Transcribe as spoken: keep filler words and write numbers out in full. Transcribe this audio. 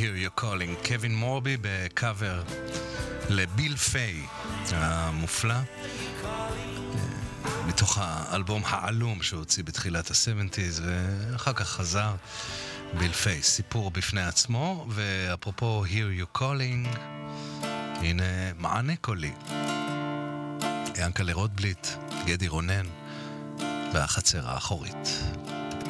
Hear You Calling, קווין מורבי בקאבר לביל פיי המופלא, מתוך האלבום העלום שהוא הוציא בתחילת ה-שבעים ואחר כך חזר. ביל פיי, סיפור בפני עצמו. ואפרופו Hear You Calling, הנה מענה קולי, ינקלה רוטבליט, גדי רונן והחצר האחורית.